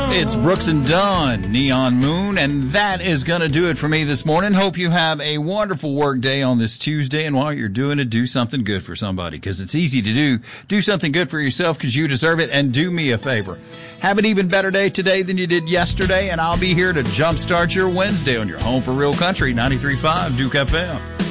It's Brooks and Dunn, Neon Moon, and that is going to do it for me this morning. Hope you have a wonderful work day on this Tuesday, and while you're doing it, do something good for somebody, because it's easy to do. Do something good for yourself because you deserve it, and do me a favor. Have an even better day today than you did yesterday, and I'll be here to jumpstart your Wednesday on your home for real country, 93.5 Duke FM.